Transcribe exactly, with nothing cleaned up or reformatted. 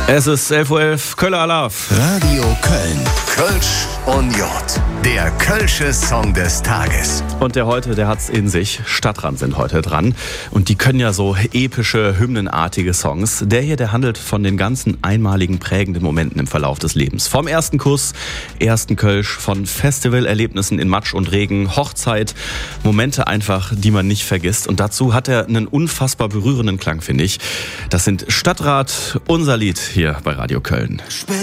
Es ist elf Uhr elf, Köller Alarv. Radio Köln. Kölsch und J. Der kölsche Song des Tages. Und der heute, der hat's in sich. Stadtrand sind heute dran. Und die können ja so epische, hymnenartige Songs. Der hier, der handelt von den ganzen einmaligen, prägenden Momenten im Verlauf des Lebens. Vom ersten Kuss, ersten Kölsch, von Festivalerlebnissen in Matsch und Regen, Hochzeit. Momente einfach, die man nicht vergisst. Und dazu hat er einen unfassbar berührenden Klang, finde ich. Das sind Stadtrat, unser Lied hier bei Radio Köln.